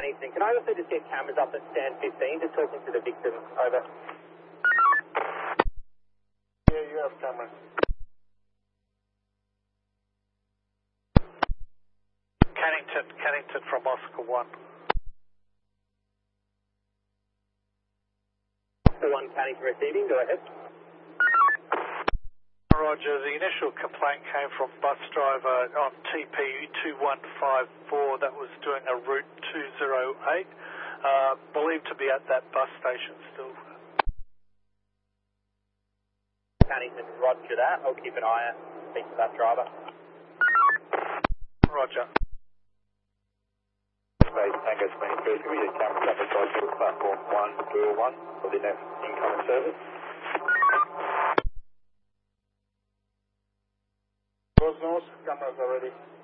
Cannington. Can I also just get cameras up at stand 15, just talking to the victim? Over. Yeah, you have cameras. Cannington from Oscar 1. Oscar 1, Cannington receiving, go ahead. Roger, the initial complaint came from bus driver on TP 2154 that was doing a route 208, believed to be at that bus station still. Cannington, roger that. I'll keep an eye out, speak to that driver. Roger. Space Tango 23, can we get cameras up at platform 101 for the next incoming service? North, cameras already.